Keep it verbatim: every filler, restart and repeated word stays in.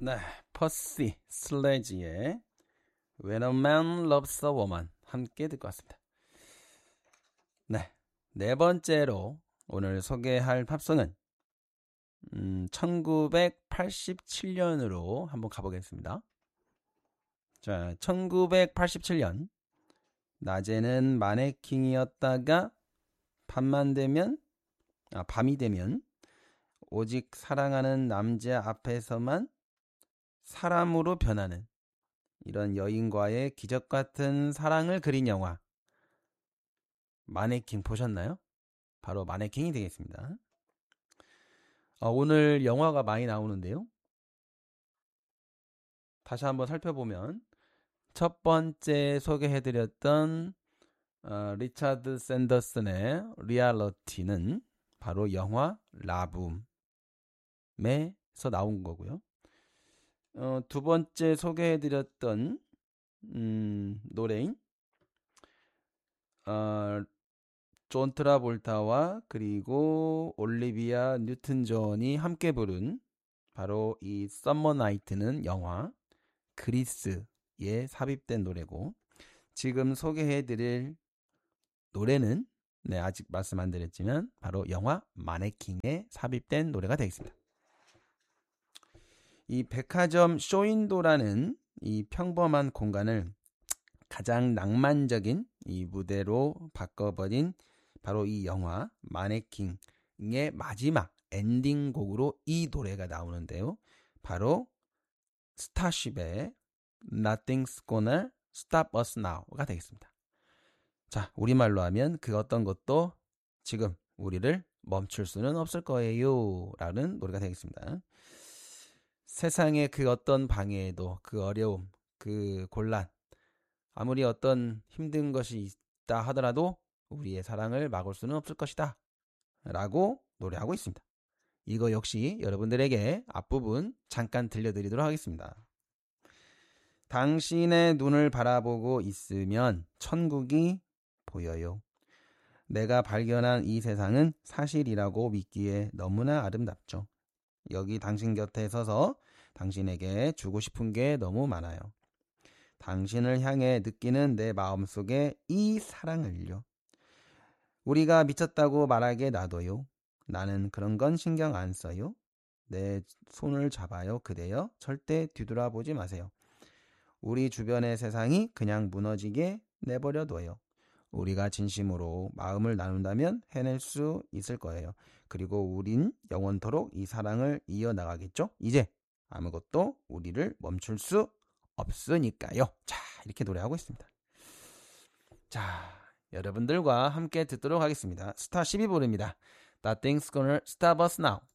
네, 퍼시 슬래지의 When a Man Loves a Woman 함께 듣고 왔습니다. 네, 네 번째로 오늘 소개할 팝송은 음, 천구백팔십칠 년으로 한번 가보겠습니다. 자, 천구백팔십칠 년 낮에는 마네킹이었다가 밤만 되면 아, 밤이 되면 오직 사랑하는 남자 앞에서만 사람으로 변하는 이런 여인과의 기적 같은 사랑을 그린 영화 마네킹 보셨나요? 바로 마네킹이 되겠습니다. 어, 오늘 영화가 많이 나오는데요. 다시 한번 살펴보면 첫 번째 소개해드렸던 어, 리차드 샌더슨의 리얼리티는 바로 영화 라붐에서 나온 거고요. 어, 두 번째 소개해드렸던 음, 노래인 어, 존 트라볼타와 그리고 올리비아 뉴튼 존이 함께 부른 바로 이 썸머 나이트는 영화 그리스에 삽입된 노래고, 지금 소개해드릴 노래는 네, 아직 말씀 안 드렸지만 바로 영화 마네킹에 삽입된 노래가 되겠습니다. 이 백화점 쇼윈도라는 이 평범한 공간을 가장 낭만적인 이 무대로 바꿔버린 바로 이 영화 마네킹의 마지막 엔딩곡으로 이 노래가 나오는데요. 바로 스타쉽의 Nothing's Gonna Stop Us Now가 되겠습니다. 자, 우리말로 하면 그 어떤 것도 지금 우리를 멈출 수는 없을 거예요 라는 노래가 되겠습니다. 세상의 그 어떤 방해에도 그 어려움, 그 곤란, 아무리 어떤 힘든 것이 있다 하더라도 우리의 사랑을 막을 수는 없을 것이다 라고 노래하고 있습니다. 이거 역시 여러분들에게 앞부분 잠깐 들려드리도록 하겠습니다. 당신의 눈을 바라보고 있으면 천국이 보여요. 내가 발견한 이 세상은 사실이라고 믿기에 너무나 아름답죠. 여기 당신 곁에 서서 당신에게 주고 싶은 게 너무 많아요. 당신을 향해 느끼는 내 마음속에 이 사랑을요. 우리가 미쳤다고 말하게 놔둬요. 나는 그런 건 신경 안 써요. 내 손을 잡아요, 그대여. 절대 뒤돌아보지 마세요. 우리 주변의 세상이 그냥 무너지게 내버려둬요. 우리가 진심으로 마음을 나눈다면 해낼 수 있을 거예요. 그리고 우린 영원토록 이 사랑을 이어나가겠죠? 이제 아무것도 우리를 멈출 수 없으니까요. 자, 이렇게 노래하고 있습니다. 자, 여러분들과 함께 듣도록 하겠습니다. 스타쉽이 부릅니다. Nothing's gonna stop us now.